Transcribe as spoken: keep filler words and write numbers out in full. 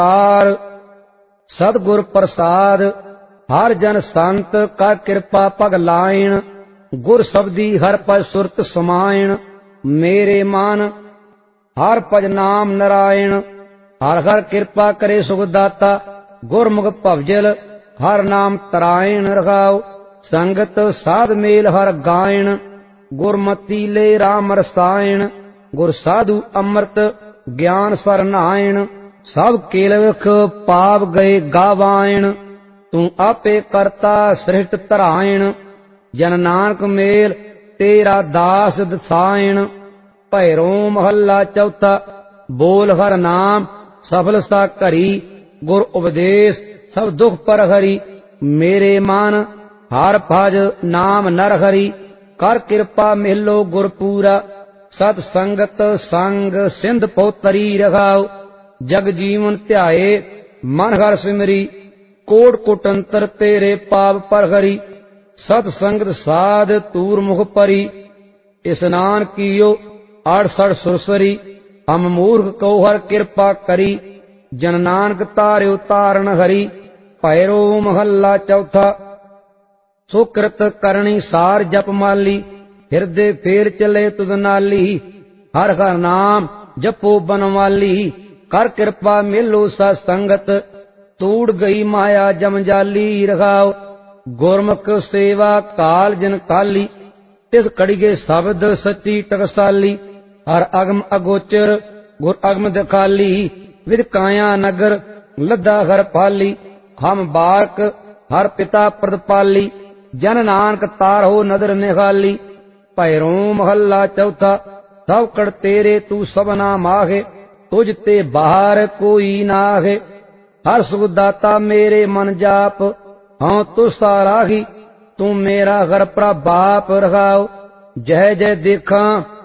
are सतगुर प्रसाद हर जन संत का कृपा पग लाइन गुर शब्दी हर पज सुरत समायण मेरे मन हर पज नाम नारायण हर हर कृपा करे सुखदाता गुरमुख भवजल हर नाम तरायण रखाओ संगत साध मेल हर गायण गुरमति ले राम रसायण गुर साधु अमृत ज्ञान सर नायण सब केलविख पाप गए गावायण तू आपे करता सृष्ट तरायण जन नानक मेल तेरा दास दसायण भैरो महला चौथा बोल हर नाम सफल सा करी गुर उपदेश सब दुख पर हरि मेरे मन हर भज नाम नर हरि कर कृपा मिलो गुर पूरा सत संगत संग सिंध पोतरी रखाओ जग जीवन ध्याए मन हर सिमरी कोट कुटंतर तेरे पाप पर हरि सत संगत साध तूर मुख परी स्नान कियो अड़सठ सुरसरी हम मूर्ख को हर कृपा करी जन नानक तार्यो तारण हरि भैरो महला चौथा सुकृत करणी सार जप माली हृदय फेर चले तुद नाली हर हर नाम जपो बनवाली कर कृपा मिलो सा संगत तूड़ गई माया जमजाली रखाओ गुरमुख सेवा काल जन काली तिस कड़िगे शब्द सच्ची टकसाली हर अगम अगोचर गुर अगम दिखाली विद काया नगर लद्दा हर पाली हम बारक हर पिता प्रदपाली जन नानक तारो नदर निखाली भैरो महला चौथा सब कड़ तेरे तू सबना माहे तुझ ते बाहर कोई नाहे हर सुखदाता मेरे मन जाप हाँ तुसा राही तू मेरा घर पर बाप रखाओ जय जय देखा